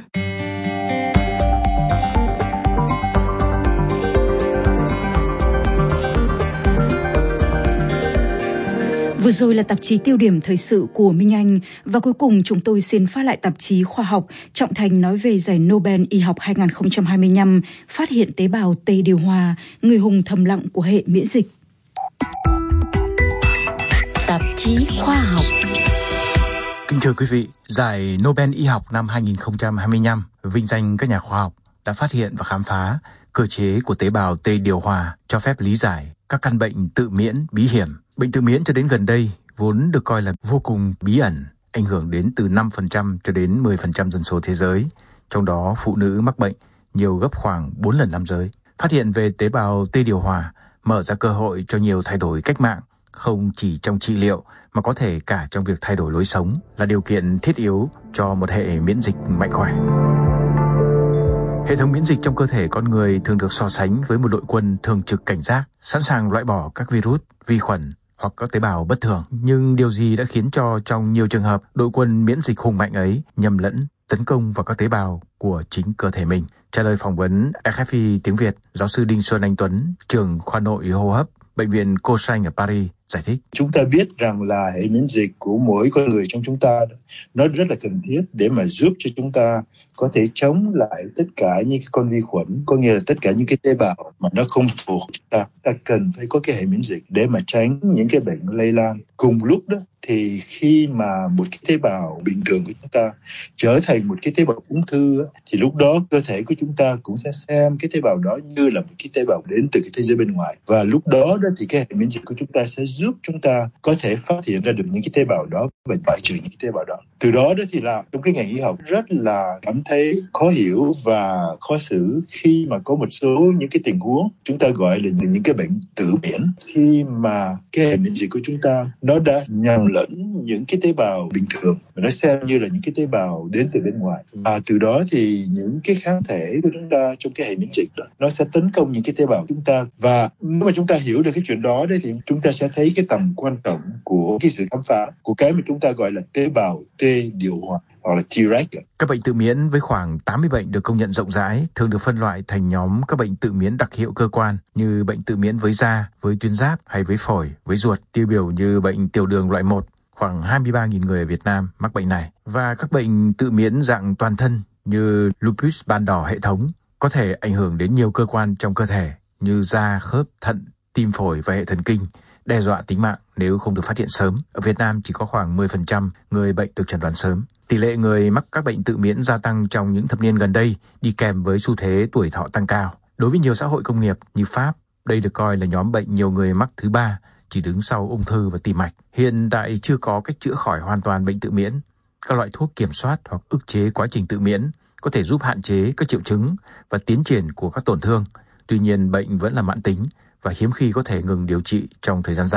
Vừa rồi là tạp chí tiêu điểm thời sự của Minh Anh, và cuối cùng chúng tôi xin phát lại tạp chí khoa học trọng thành nói về giải Nobel y học hai không hai lăm, phát hiện tế bào T điều hòa, người hùng thầm lặng của hệ miễn dịch. Tạp chí khoa học. Kính thưa quý vị, giải Nobel y học năm hai không hai lăm vinh danh các nhà khoa học đã phát hiện và khám phá cơ chế của tế bào T điều hòa, cho phép lý giải các căn bệnh tự miễn bí hiểm. Bệnh tự miễn cho đến gần đây vốn được coi là vô cùng bí ẩn, ảnh hưởng đến từ năm phần trăm cho đến mười phần trăm dân số thế giới, trong đó phụ nữ mắc bệnh nhiều gấp khoảng bốn lần nam giới. Phát hiện về tế bào T điều hòa mở ra cơ hội cho nhiều thay đổi cách mạng, không chỉ trong trị liệu mà có thể cả trong việc thay đổi lối sống, là điều kiện thiết yếu cho một hệ miễn dịch mạnh khỏe. Hệ thống miễn dịch trong cơ thể con người thường được so sánh với một đội quân thường trực cảnh giác, sẵn sàng loại bỏ các virus, vi khuẩn hoặc các tế bào bất thường. Nhưng điều gì đã khiến cho trong nhiều trường hợp đội quân miễn dịch hùng mạnh ấy nhầm lẫn tấn công vào các tế bào của chính cơ thể mình? Trả lời phỏng vấn rờ ép i tiếng Việt, giáo sư Đinh Xuân Anh Tuấn, trưởng khoa nội hô hấp, Bệnh viện Cochin ở Paris giải thích. Chúng ta biết rằng là hệ miễn dịch của mỗi con người trong chúng ta nó rất là cần thiết để mà giúp cho chúng ta có thể chống lại tất cả những cái con vi khuẩn, có nghĩa là tất cả những cái tế bào mà nó không thuộc chúng ta. Ta cần phải có cái hệ miễn dịch để mà tránh những cái bệnh lây lan. Cùng lúc đó thì khi mà một cái tế bào bình thường của chúng ta trở thành một cái tế bào ung thư thì lúc đó cơ thể của chúng ta cũng sẽ xem cái tế bào đó như là một cái tế bào đến từ cái thế giới bên ngoài, và lúc đó đó thì cái hệ miễn dịch của chúng ta sẽ giúp chúng ta có thể phát hiện ra được những cái tế bào đó và loại trừ những cái tế bào đó. Từ đó đó thì là trong cái ngành y học rất là cảm thấy khó hiểu và khó xử khi mà có một số những cái tình huống chúng ta gọi là những cái bệnh tự miễn, khi mà cái hệ miễn dịch của chúng ta nó đã nhầm lẫn những cái tế bào bình thường và nó xem như là những cái tế bào đến từ bên ngoài, và từ đó thì những cái kháng thể của chúng ta trong cái hệ miễn dịch đó nó sẽ tấn công những cái tế bào của chúng ta. Và nếu mà chúng ta hiểu được cái chuyện đó đấy thì chúng ta sẽ thấy cái tầm quan trọng của cái sự khám phá của cái mà chúng ta gọi là tế bào T điều hòa hoặc là T-Reg. Các bệnh tự miễn với khoảng tám mươi bệnh được công nhận rộng rãi thường được phân loại thành nhóm các bệnh tự miễn đặc hiệu cơ quan như bệnh tự miễn với da, với tuyến giáp hay với phổi, với ruột. Tiêu biểu như bệnh tiểu đường loại một, khoảng hai mươi ba nghìn người ở Việt Nam mắc bệnh này. Và các bệnh tự miễn dạng toàn thân như lupus ban đỏ hệ thống có thể ảnh hưởng đến nhiều cơ quan trong cơ thể như da, khớp, thận, tim phổi và hệ thần kinh, đe dọa tính mạng nếu không được phát hiện sớm. Ở Việt Nam chỉ có khoảng mười phần trăm người bệnh được chẩn đoán sớm. Tỷ lệ người mắc các bệnh tự miễn gia tăng trong những thập niên gần đây đi kèm với xu thế tuổi thọ tăng cao. Đối với nhiều xã hội công nghiệp như Pháp, đây được coi là nhóm bệnh nhiều người mắc thứ ba, chỉ đứng sau ung thư và tim mạch. Hiện tại chưa có cách chữa khỏi hoàn toàn bệnh tự miễn. Các loại thuốc kiểm soát hoặc ức chế quá trình tự miễn có thể giúp hạn chế các triệu chứng và tiến triển của các tổn thương. Tuy nhiên, bệnh vẫn là mãn tính và hiếm khi có thể ngừng điều trị trong thời gian dài.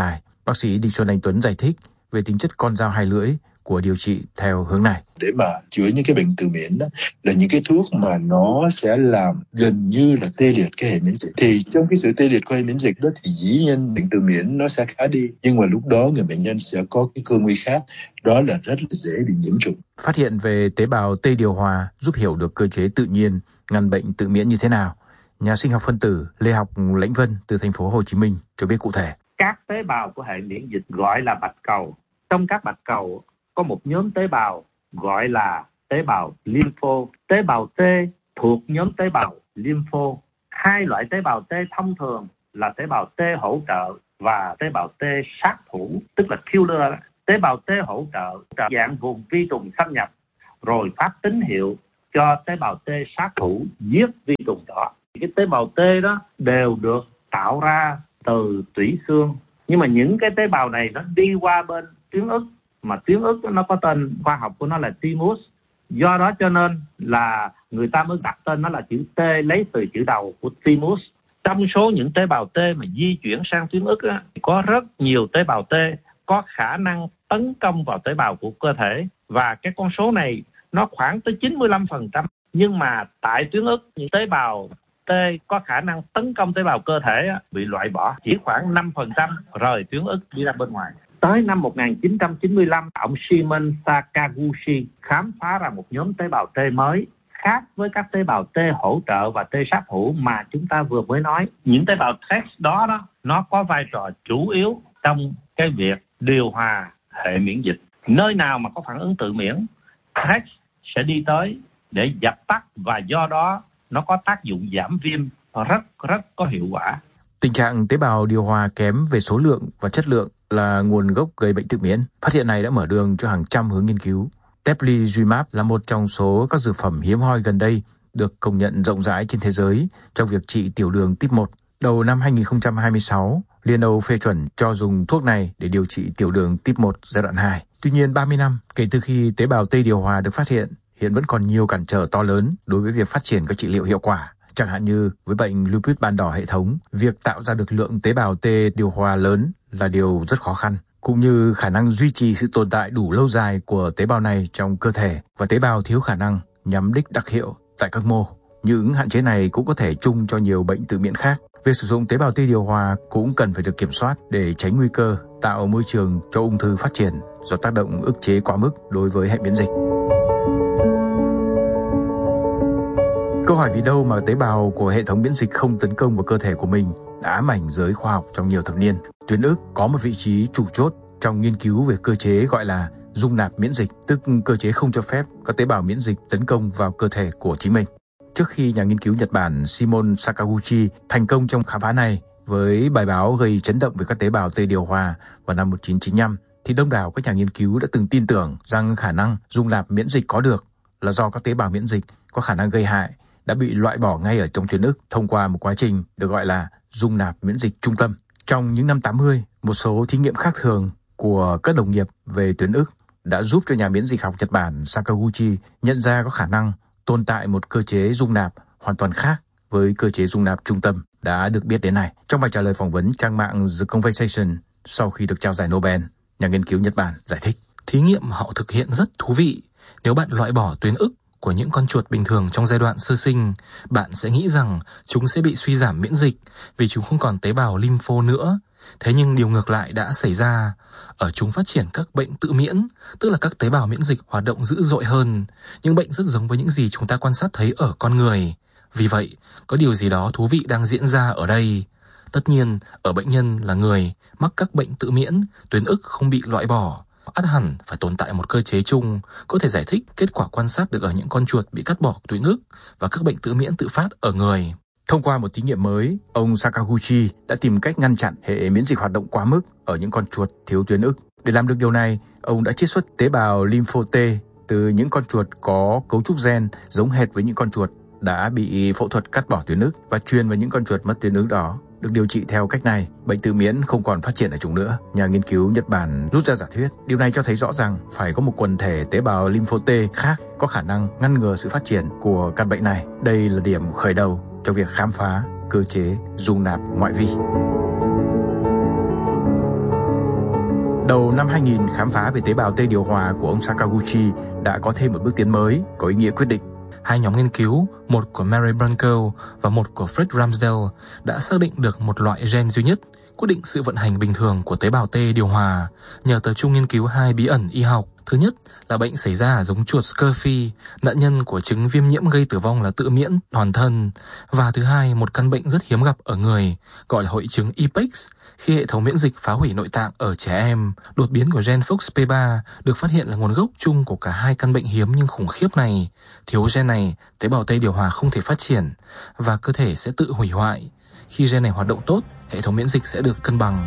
Bác sĩ Đinh Xuân Anh Tuấn giải thích về tính chất con dao hai lưỡi của điều trị theo hướng này. Để mà chữa những cái bệnh tự miễn đó là những cái thuốc mà nó sẽ làm gần như là tê liệt cái hệ miễn dịch. Thì trong cái sự tê liệt của hệ miễn dịch đó thì dĩ nhiên bệnh tự miễn nó sẽ khá đi, nhưng mà lúc đó người bệnh nhân sẽ có cái cơ nguy khác, đó là rất là dễ bị nhiễm trùng. Phát hiện về tế bào T điều hòa giúp hiểu được cơ chế tự nhiên ngăn bệnh tự miễn như thế nào. Nhà sinh học phân tử Lê Học Lãnh Vân từ thành phố Hồ Chí Minh cho biết cụ thể. Các tế bào của hệ miễn dịch gọi là bạch cầu. Trong các bạch cầu có một nhóm tế bào gọi là tế bào lympho. Tế bào T thuộc nhóm tế bào lympho. Hai loại tế bào T thông thường là tế bào T hỗ trợ và tế bào T sát thủ, tức là killer. Tế bào T hỗ trợ dạng vùng vi trùng xâm nhập rồi phát tín hiệu cho tế bào T sát thủ giết vi trùng đó. Cái tế bào T đó đều được tạo ra từ tủy xương, nhưng mà những cái tế bào này nó đi qua bên tuyến ức, mà tuyến ức nó có tên khoa học của nó là thymus. Do đó cho nên là người ta mới đặt tên nó là chữ T lấy từ chữ đầu của thymus. Trong số những tế bào T mà di chuyển sang tuyến ức á, có rất nhiều tế bào T có khả năng tấn công vào tế bào của cơ thể, và cái con số này nó khoảng tới chín mươi lăm phần trăm. Nhưng mà tại tuyến ức, những tế bào T có khả năng tấn công tế bào cơ thể á, bị loại bỏ chỉ khoảng năm phần trăm rời tuyến ức đi ra bên ngoài. Tới năm một nghìn chín trăm chín mươi lăm, ông Shimon Sakaguchi khám phá ra một nhóm tế bào T mới khác với các tế bào T hỗ trợ và T sát thủ mà chúng ta vừa mới nói. Những tế bào T đó đó nó có vai trò chủ yếu trong cái việc điều hòa hệ miễn dịch. Nơi nào mà có phản ứng tự miễn, T sẽ đi tới để dập tắt, và do đó nó có tác dụng giảm viêm rất rất có hiệu quả. Tình trạng tế bào điều hòa kém về số lượng và chất lượng là nguồn gốc gây bệnh tự miễn. Phát hiện này đã mở đường cho hàng trăm hướng nghiên cứu. Teplizumab là một trong số các dược phẩm hiếm hoi gần đây được công nhận rộng rãi trên thế giới trong việc trị tiểu đường type một. Đầu năm hai nghìn không trăm hai mươi sáu, Liên Âu phê chuẩn cho dùng thuốc này để điều trị tiểu đường type một giai đoạn hai. Tuy nhiên, ba mươi năm kể từ khi tế bào T điều hòa được phát hiện, hiện vẫn còn nhiều cản trở to lớn đối với việc phát triển các trị liệu hiệu quả. Chẳng hạn như với bệnh lupus ban đỏ hệ thống, việc tạo ra được lượng tế bào T điều hòa lớn là điều rất khó khăn, cũng như khả năng duy trì sự tồn tại đủ lâu dài của tế bào này trong cơ thể, và tế bào thiếu khả năng nhắm đích đặc hiệu tại các mô. Những hạn chế này cũng có thể chung cho nhiều bệnh tự miễn khác. Việc sử dụng tế bào T điều hòa cũng cần phải được kiểm soát để tránh nguy cơ tạo môi trường cho ung thư phát triển do tác động ức chế quá mức đối với hệ miễn dịch. Câu hỏi vì đâu mà tế bào của hệ thống miễn dịch không tấn công vào cơ thể của mình đã ám ảnh giới khoa học trong nhiều thập niên. Tuyến ức có một vị trí chủ chốt trong nghiên cứu về cơ chế gọi là dung nạp miễn dịch, tức cơ chế không cho phép các tế bào miễn dịch tấn công vào cơ thể của chính mình. Trước khi nhà nghiên cứu Nhật Bản Shimon Sakaguchi thành công trong khám phá này với bài báo gây chấn động về các tế bào T điều hòa vào năm một nghìn chín trăm chín mươi lăm, thì đông đảo các nhà nghiên cứu đã từng tin tưởng rằng khả năng dung nạp miễn dịch có được là do các tế bào miễn dịch có khả năng gây hại đã bị loại bỏ ngay ở trong tuyến ức thông qua một quá trình được gọi là dung nạp miễn dịch trung tâm. Trong những năm tám mươi, một số thí nghiệm khác thường của các đồng nghiệp về tuyến ức đã giúp cho nhà miễn dịch học Nhật Bản Sakaguchi nhận ra có khả năng tồn tại một cơ chế dung nạp hoàn toàn khác với cơ chế dung nạp trung tâm đã được biết đến này. Trong bài trả lời phỏng vấn trang mạng The Conversation sau khi được trao giải Nobel, nhà nghiên cứu Nhật Bản giải thích. Thí nghiệm họ thực hiện rất thú vị. Nếu bạn loại bỏ tuyến ức của những con chuột bình thường trong giai đoạn sơ sinh, bạn sẽ nghĩ rằng chúng sẽ bị suy giảm miễn dịch vì chúng không còn tế bào lympho nữa. Thế nhưng điều ngược lại đã xảy ra. Ở chúng phát triển các bệnh tự miễn, tức là các tế bào miễn dịch hoạt động dữ dội hơn. Những bệnh rất giống với những gì chúng ta quan sát thấy ở con người. Vì vậy, có điều gì đó thú vị đang diễn ra ở đây. Tất nhiên, ở bệnh nhân là người mắc các bệnh tự miễn, tuyến ức không bị loại bỏ. Ắt hẳn phải tồn tại một cơ chế chung có thể giải thích kết quả quan sát được ở những con chuột bị cắt bỏ tuyến ức và các bệnh tự miễn tự phát ở người. Thông qua một thí nghiệm mới, ông Sakaguchi đã tìm cách ngăn chặn hệ miễn dịch hoạt động quá mức ở những con chuột thiếu tuyến ức. Để làm được điều này, ông đã chiết xuất tế bào lympho T từ những con chuột có cấu trúc gen giống hệt với những con chuột đã bị phẫu thuật cắt bỏ tuyến ức và truyền vào những con chuột mất tuyến ức đó. Được điều trị theo cách này, bệnh tự miễn không còn phát triển ở chúng nữa. Nhà nghiên cứu Nhật Bản rút ra giả thuyết. Điều này cho thấy rõ rằng phải có một quần thể tế bào lympho T khác có khả năng ngăn ngừa sự phát triển của căn bệnh này. Đây là điểm khởi đầu cho việc khám phá cơ chế dung nạp ngoại vi. Đầu năm hai nghìn, khám phá về tế bào T điều hòa của ông Sakaguchi đã có thêm một bước tiến mới có ý nghĩa quyết định. Hai nhóm nghiên cứu, một của Mary Branco và một của Fred Ramsdell, đã xác định được một loại gen duy nhất quyết định sự vận hành bình thường của tế bào T điều hòa nhờ tập trung nghiên cứu hai bí ẩn y học. Thứ nhất là bệnh xảy ra ở giống chuột Scurvy, nạn nhân của chứng viêm nhiễm gây tử vong là tự miễn toàn thân. Và thứ hai, một căn bệnh rất hiếm gặp ở người, gọi là hội chứng I P E X, khi hệ thống miễn dịch phá hủy nội tạng ở trẻ em. Đột biến của gen F O X P ba được phát hiện là nguồn gốc chung của cả hai căn bệnh hiếm nhưng khủng khiếp này. Thiếu gen này, tế bào T điều hòa không thể phát triển và cơ thể sẽ tự hủy hoại. Khi gen này hoạt động tốt, hệ thống miễn dịch sẽ được cân bằng.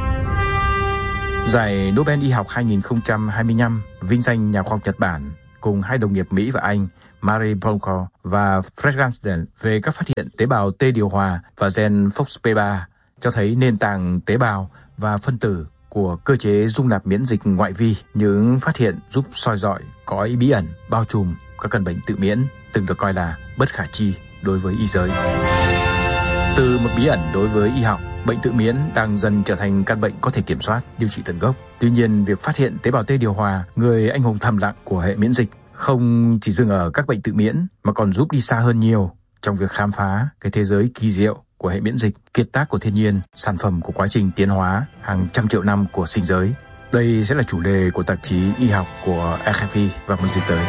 Giải Nobel y học hai nghìn không trăm hai mươi lăm vinh danh nhà khoa học Nhật Bản cùng hai đồng nghiệp Mỹ và Anh Mary Branco và Fred Ramsdell về các phát hiện tế bào T điều hòa và gen F O X P ba, cho thấy nền tảng tế bào và phân tử của cơ chế dung nạp miễn dịch ngoại vi. Những phát hiện giúp soi rọi cõi bí ẩn bao trùm các căn bệnh tự miễn từng được coi là bất khả chi đối với y giới. Từ một bí ẩn đối với y học, bệnh tự miễn đang dần trở thành căn bệnh có thể kiểm soát, điều trị tận gốc. Tuy nhiên, việc phát hiện tế bào T điều hòa, người anh hùng thầm lặng của hệ miễn dịch, không chỉ dừng ở các bệnh tự miễn mà còn giúp đi xa hơn nhiều trong việc khám phá cái thế giới kỳ diệu của hệ miễn dịch, kiệt tác của thiên nhiên, sản phẩm của quá trình tiến hóa hàng trăm triệu năm của sinh giới. Đây sẽ là chủ đề của tạp chí y học của R F I vào một dịp tới.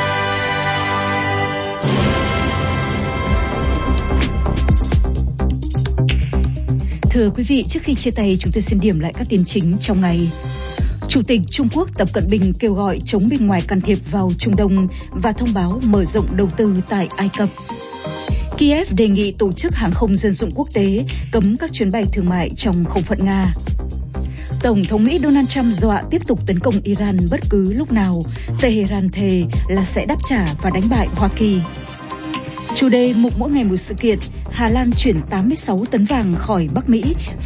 Thưa quý vị, trước khi chia tay, chúng tôi xin điểm lại các tin chính trong ngày. Chủ tịch Trung Quốc Tập Cận Bình kêu gọi chống bên ngoài can thiệp vào Trung Đông và thông báo mở rộng đầu tư tại Ai Cập. Kiev đề nghị tổ chức hàng không dân dụng quốc tế cấm các chuyến bay thương mại trong không phận Nga. Tổng thống Mỹ Donald Trump dọa tiếp tục tấn công Iran bất cứ lúc nào. Tehran thề là sẽ đáp trả và đánh bại Hoa Kỳ. Chủ đề mục mỗi ngày một sự kiện, Hà Lan chuyển tám mươi sáu tấn vàng khỏi Bắc Mỹ